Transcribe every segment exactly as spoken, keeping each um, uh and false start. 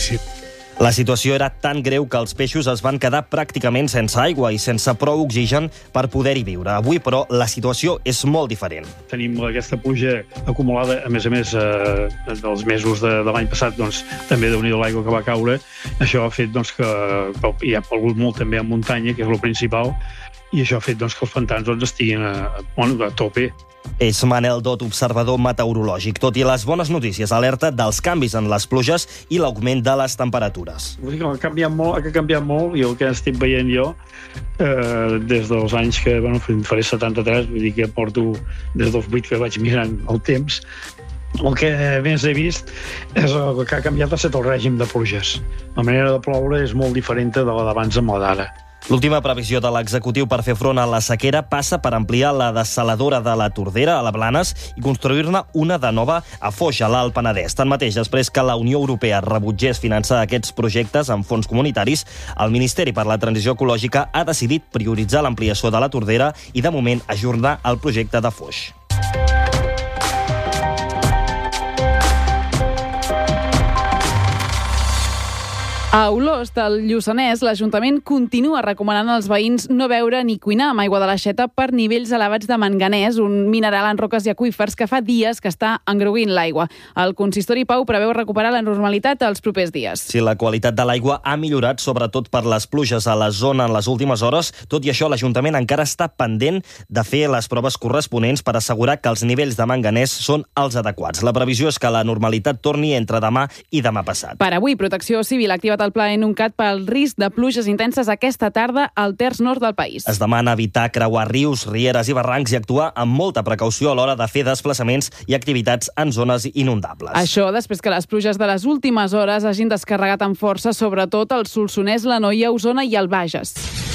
difícil. La situació era tan greu que els peixos es van quedar pràcticament sense aigua i sense prou oxigen per poder-hi viure. Avui, però, la situació és molt diferent. Tenim aquesta pluja acumulada, a més a més, eh, dels mesos de, de l'any passat, doncs, també déu-n'hi-do l'aigua que va caure. Això ha fet doncs, que hi ha plogut molt també a muntanya, que és el principal, i això ha fet doncs, que els pantans doncs, estiguin a, bueno, a tope. És Manel Dot, observador meteorològic. Tot i les bones notícies, alerta dels canvis en les pluges i l'augment de les temperatures. Vull dir que ha canviat molt, ha canviat molt, i el que estic veient jo, eh, des dels anys que, bueno, faré setanta-tres, vull dir que porto des dels vuit que vaig mirant el temps, el que més he vist és el que ha canviat ha estat el règim de pluges. La manera de ploure és molt diferent de la d'abans amb la d'ara. L'última previsió de l'executiu per fer front a la sequera passa per ampliar la dessaladora de la Tordera a la Blanes i construir-ne una de nova a Foix, a l'Alt Penedès. Tanmateix, després que la Unió Europea rebutgés finançar aquests projectes amb fons comunitaris, el Ministeri per la Transició Ecològica ha decidit prioritzar l'ampliació de la Tordera i, de moment, ajornar el projecte de Foix. A Olost, al Lluçanès, l'Ajuntament continua recomanant als veïns no beure ni cuinar amb aigua de l'aixeta per nivells elevats de manganès, un mineral en roques i aqüífers que fa dies que està engruguint l'aigua. El consistori Pau preveu recuperar la normalitat els propers dies. Si la qualitat de l'aigua ha millorat, sobretot per les pluges a la zona en les últimes hores, tot i això l'Ajuntament encara està pendent de fer les proves corresponents per assegurar que els nivells de manganès són els adequats. La previsió és que la normalitat torni entre demà i demà passat. Per avui, Protecció Civil ha activat el pla ENUNCAT pel risc de pluges intenses aquesta tarda al terç nord del país. Es demana evitar creuar rius, rieres i barrancs i actuar amb molta precaució a l'hora de fer desplaçaments i activitats en zones inundables. Això després que les pluges de les últimes hores hagin descarregat amb força, sobretot al Solsonès, l'Anoia, Osona i el Bages,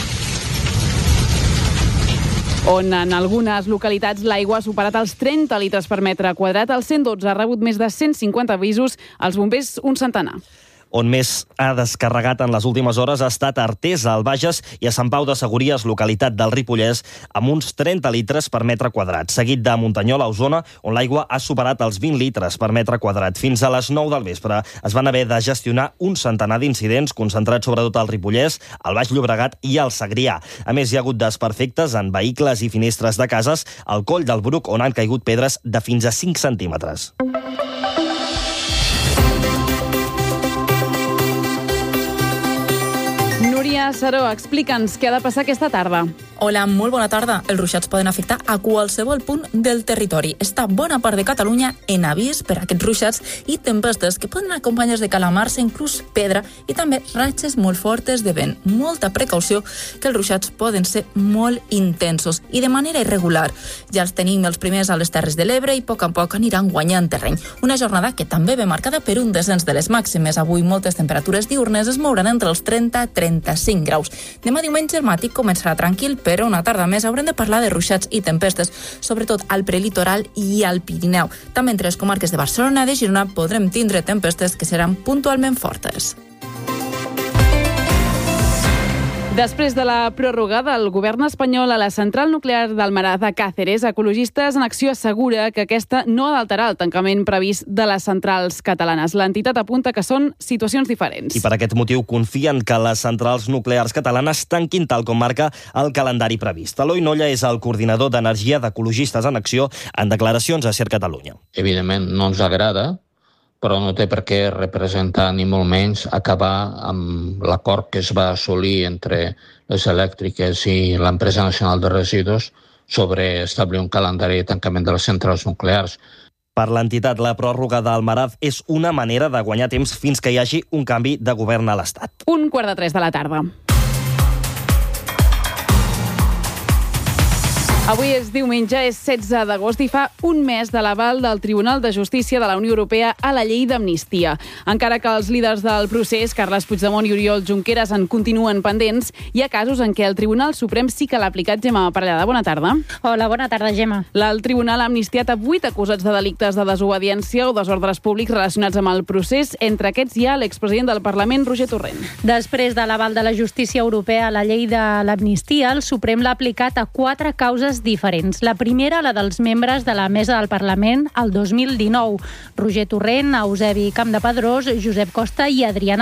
on en algunes localitats l'aigua ha superat els trenta litres per metre quadrat. El cent dotze ha rebut més de cent cinquanta avisos, els bombers un centenar. On més ha descarregat en les últimes hores ha estat a Artés, al Bages, i a Sant Pau de Segúries, localitat del Ripollès, amb uns trenta litres per metre quadrat, seguit de Muntanyola, a Osona, on l'aigua ha superat els vint litres per metre quadrat. Fins a les nou del vespre es van haver de gestionar un centenar d'incidents, concentrats sobretot al Ripollès, al Baix Llobregat i al Segrià. A més, hi ha hagut desperfectes en vehicles i finestres de cases al Coll del Bruc, on han caigut pedres de fins a cinc centímetres. Núria Saró, explica'ns què ha de passar aquesta tarda. Hola, molt bona tarda. Els ruixats poden afectar a qualsevol punt del territori. Està bona part de Catalunya en avís per a aquests ruixats i tempestes que poden acompanyar de calamars, inclús pedra, i també ratxes molt fortes de vent. Molta precaució, que els ruixats poden ser molt intensos i de manera irregular. Ja els tenim els primers a les Terres de l'Ebre i a poc a poc aniran guanyant terreny. Una jornada que també ve marcada per un descens de les màximes. Avui moltes temperatures diurnes es mouran entre els trenta i trenta-cinc graus. Demà diumenge el matí començarà tranquil, però una tarda més haurem de parlar de ruixats i tempestes, sobretot al prelitoral i al Pirineu. També entre les comarques de Barcelona i de Girona podrem tindre tempestes que seran puntualment fortes. Després de la pròrroga del govern espanyol a la central nuclear d'Almaraz a Càceres, Ecologistes en Acció assegura que aquesta no ha d'alterar el tancament previst de les centrals catalanes. L'entitat apunta que són situacions diferents. I per aquest motiu confien que les centrals nuclears catalanes tanquin tal com marca el calendari previst. Eloi Nolla és el coordinador d'Energia d'Ecologistes en Acció en declaracions a Ser Catalunya. Evidentment no ens agrada, però no té per què representar ni molt menys acabar amb l'acord que es va assolir entre les elèctriques i l'Empresa Nacional de Residus sobre establir un calendari de tancament de les centrals nuclears. Per l'entitat, la pròrroga d'Almaraz és una manera de guanyar temps fins que hi hagi un canvi de govern a l'Estat. Un quart de tres de la tarda. Avui és diumenge, és setze d'agost i fa un mes de l'aval del Tribunal de Justícia de la Unió Europea a la llei d'amnistia. Encara que els líders del procés, Carles Puigdemont i Oriol Junqueras, en continuen pendents, hi ha casos en què el Tribunal Suprem sí que l'ha aplicat. Gemma Parellada, bona tarda. Hola, bona tarda, Gemma. El Tribunal ha amnistiat a vuit acusats de delictes de desobediència o desordres públics relacionats amb el procés. Entre aquests hi ha l'expresident del Parlament, Roger Torrent. Després de l'aval de la Justícia Europea a la llei de l'amnistia, el Suprem l'ha aplicat a quatre causes diferents. La primera, la dels membres de la Mesa del Parlament, el dos mil dinou. Roger Torrent, Eusebi Campdepadrós, Josep Costa i Adriana